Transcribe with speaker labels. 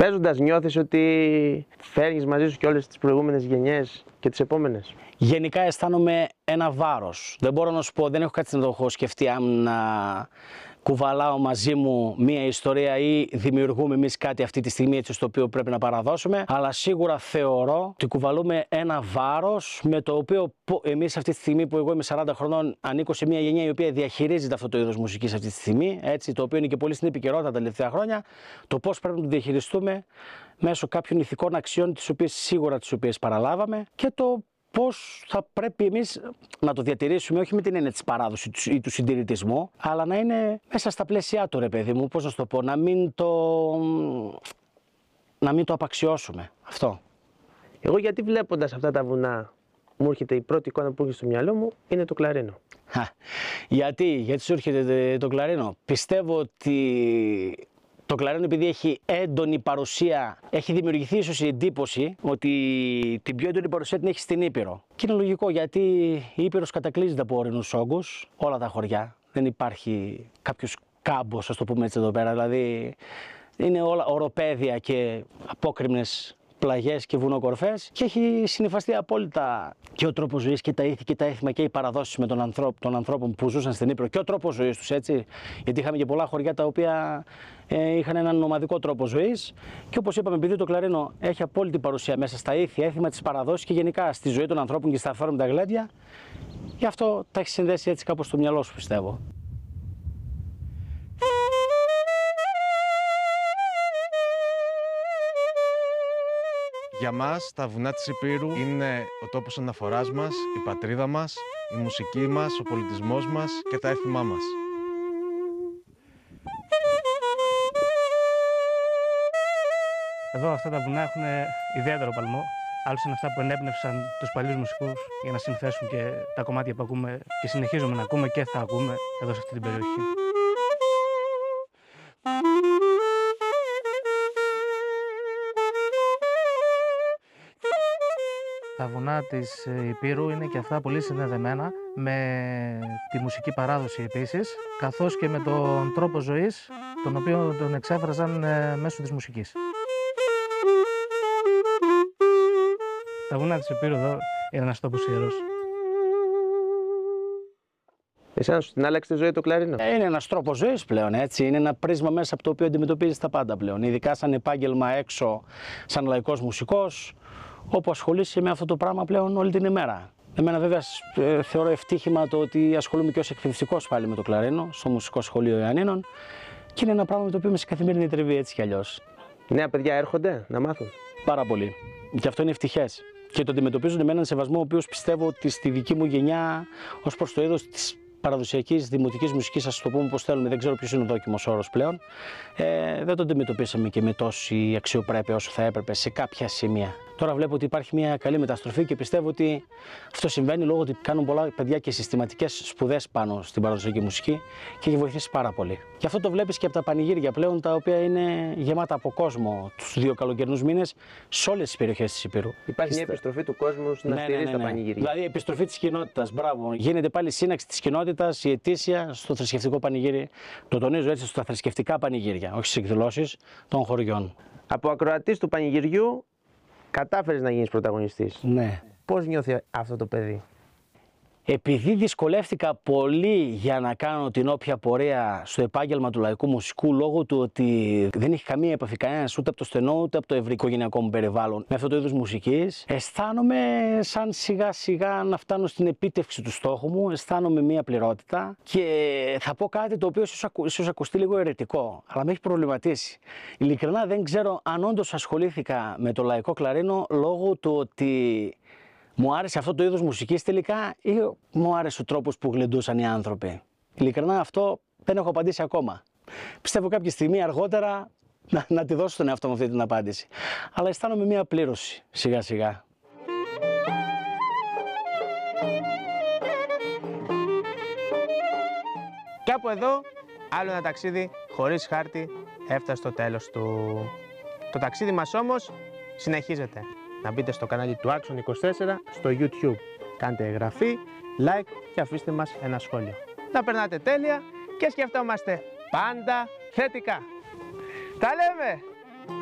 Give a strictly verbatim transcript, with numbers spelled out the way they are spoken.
Speaker 1: Παίζοντας νιώθεις ότι φέρνεις μαζί σου και όλες τις προηγούμενες γενιές και τις επόμενες?
Speaker 2: Γενικά αισθάνομαι ένα βάρος. Δεν μπορώ να σου πω, δεν έχω κάτι να το έχω σκεφτεί αν να κουβαλάω μαζί μου μία ιστορία ή δημιουργούμε εμείς κάτι αυτή τη στιγμή έτσι στο οποίο πρέπει να παραδώσουμε. Αλλά σίγουρα θεωρώ ότι κουβαλούμε ένα βάρος με το οποίο εμείς αυτή τη στιγμή που εγώ είμαι σαράντα χρονών ανήκω σε μία γενιά η οποία διαχειρίζεται αυτό το είδος μουσικής αυτή τη στιγμή, έτσι, το οποίο είναι και πολύ στην επικαιρότητα τα τελευταία χρόνια, το πώς πρέπει να το διαχειριστούμε μέσω κάποιων ηθικών αξιών τις οποίες σίγουρα τις οποίες παραλάβαμε και το πώς θα πρέπει εμείς να το διατηρήσουμε, όχι με την έννοια της παράδοσης ή του συντηρητισμού, αλλά να είναι μέσα στα πλαίσια του, ρε παιδί μου, πώς να σου το πω, να μην το, να μην το απαξιώσουμε. Αυτό.
Speaker 1: Εγώ γιατί βλέποντας αυτά τα βουνά, μου έρχεται η πρώτη εικόνα που έρχεται στο μυαλό μου, είναι το κλαρίνο.
Speaker 2: Γιατί, γιατί σου έρχεται το κλαρίνο? Πιστεύω ότι το κλαρίνο, επειδή έχει έντονη παρουσία, έχει δημιουργηθεί ίσως η εντύπωση ότι την πιο έντονη παρουσία την έχει στην Ήπειρο. Και είναι λογικό, γιατί η Ήπειρος κατακλείζεται από ορεινούς όγκους, όλα τα χωριά. Δεν υπάρχει κάποιος κάμπος, ας το πούμε έτσι εδώ πέρα. Δηλαδή είναι όλα οροπέδια και απόκρημνες πλαγιές και βουνοκορφές και έχει συνυφαστεί απόλυτα και ο τρόπος ζωής και τα ήθη και τα έθιμα και οι παραδόσεις με τον ανθρώπ, των ανθρώπων που ζούσαν στην Ήπειρο και ο τρόπος ζωής τους, έτσι. Γιατί είχαμε και πολλά χωριά τα οποία ε, είχαν έναν νομαδικό τρόπο ζωής και όπως είπαμε, επειδή το κλαρίνο έχει απόλυτη παρουσία μέσα στα ήθη, έθιμα, τις παραδόσεις και γενικά στη ζωή των ανθρώπων και στα αυθόρμητα γλέντια, γι' αυτό τα έχει συνδέσει έτσι κάπως στο μυαλό σου, πιστεύω.
Speaker 3: Για μας, τα βουνά της Ηπείρου είναι ο τόπος αναφοράς μας, η πατρίδα μας, η μουσική μας, ο πολιτισμός μας και τα έθιμά μας.
Speaker 4: Εδώ αυτά τα βουνά έχουν ιδιαίτερο παλμό. Άλλωστε είναι αυτά που ενέπνευσαν τους παλιούς μουσικούς για να συνθέσουν και τα κομμάτια που ακούμε και συνεχίζουμε να ακούμε και θα ακούμε εδώ σε αυτή την περιοχή. Τα βουνά της Ηπείρου είναι και αυτά πολύ συνδεδεμένα με τη μουσική παράδοση επίσης, καθώς και με τον τρόπο ζωής, τον οποίο τον εξέφραζαν μέσω της μουσικής. Τα βουνά της Ηπείρου εδώ είναι ένας τόπος ιερός.
Speaker 1: Εσένα σου την άλλαξε τη ζωή το κλαρίνο?
Speaker 2: Είναι ένας τρόπος ζωής πλέον, έτσι. Είναι ένα πρίσμα μέσα από το οποίο αντιμετωπίζεις τα πάντα πλέον. Ειδικά σαν επάγγελμα έξω, σαν λαϊκός μουσικός, όπου ασχολείσαι με αυτό το πράγμα πλέον όλη την ημέρα. Εμένα βέβαια θεωρώ ευτύχημα το ότι ασχολούμαι και ως εκπαιδευτικός πάλι με το κλαρίνο, στο Μουσικό Σχολείο Ιωαννίνων, και είναι ένα πράγμα με το οποίο είμαι σε καθημερινή τριβή έτσι κι αλλιώς.
Speaker 1: Νέα παιδιά έρχονται να μάθουν?
Speaker 2: Πάρα πολύ. Γι' αυτό είναι ευτυχές. Και το αντιμετωπίζουν με έναν σεβασμό, ο οποίος πιστεύω ότι στη δική μου γενιά, ως προς το είδος της παραδοσιακής δημοτικής μουσικής, ας το πούμε πώς θέλουμε, δεν ξέρω ποιος είναι ο δόκιμος όρος πλέον, ε, δεν το αντιμετωπίσαμε και με τόση αξιοπρέπεια όσο θα έπρεπε σε κάποια σημεία. Τώρα βλέπω ότι υπάρχει μια καλή μεταστροφή και πιστεύω ότι αυτό συμβαίνει λόγω ότι κάνουν πολλά παιδιά και συστηματικές σπουδές πάνω στην παραδοσιακή μουσική και έχει βοηθήσει πάρα πολύ. Και αυτό το βλέπεις και από τα πανηγύρια πλέον, τα οποία είναι γεμάτα από κόσμο τους δύο καλοκαιρινούς μήνες σε όλες τις περιοχές της Ηπείρου.
Speaker 1: Υπάρχει μια επιστροφή του κόσμου να
Speaker 2: ναι,
Speaker 1: στηρίζει
Speaker 2: ναι, ναι,
Speaker 1: τα
Speaker 2: ναι.
Speaker 1: πανηγύρια.
Speaker 2: Δηλαδή η επιστροφή της κοινότητας, μπράβο. Γίνεται πάλι σύναξη της κοινότητας, η ετήσια στο θρησκευτικό πανηγύρι. Το τονίζω έτσι, στα θρησκευτικά πανηγύρια, όχι στις εκδηλώσεις των χωριών.
Speaker 1: Από ακροατής του πανηγυριού κατάφερες να γίνεις πρωταγωνιστής.
Speaker 2: Ναι.
Speaker 1: Πώς νιώθει αυτό το παιδί?
Speaker 2: Επειδή δυσκολεύτηκα πολύ για να κάνω την όποια πορεία στο επάγγελμα του λαϊκού μουσικού, λόγω του ότι δεν έχει καμία επαφή κανένας ούτε από το στενό ούτε από το ευρύ οικογενειακό μου περιβάλλον με αυτό το είδος μουσικής, αισθάνομαι σαν σιγά σιγά να φτάνω στην επίτευξη του στόχου μου, αισθάνομαι μία πληρότητα και θα πω κάτι το οποίο ίσως, ακου, ίσως ακουστεί λίγο αιρετικό, αλλά με έχει προβληματίσει. Ειλικρινά δεν ξέρω αν όντως ασχολήθηκα με το λαϊκό κλαρίνο λόγω του ότι μου άρεσε αυτό το είδος μουσικής τελικά ή μου άρεσε ο τρόπος που γλεντούσαν οι άνθρωποι. Ειλικρινά αυτό δεν έχω απαντήσει ακόμα. Πιστεύω κάποια στιγμή αργότερα να, να τη δώσω στον εαυτό μου αυτή την απάντηση. Αλλά αισθάνομαι μία πλήρωση σιγά σιγά.
Speaker 1: Κάπου εδώ άλλο ένα ταξίδι χωρίς χάρτη έφτασε στο τέλος του. Το ταξίδι μας όμως συνεχίζεται. Να μπείτε στο κανάλι του Άξον είκοσι τέσσερα στο YouTube. Κάντε εγγραφή, like και αφήστε μας ένα σχόλιο. Να περνάτε τέλεια και σκεφτόμαστε πάντα θετικά. Τα λέμε!